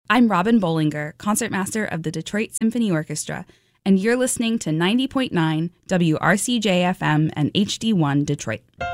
I'm Robin Bollinger, concertmaster of the Detroit Symphony Orchestra, and you're listening to 90.9 WRCJ-FM and HD1 Detroit.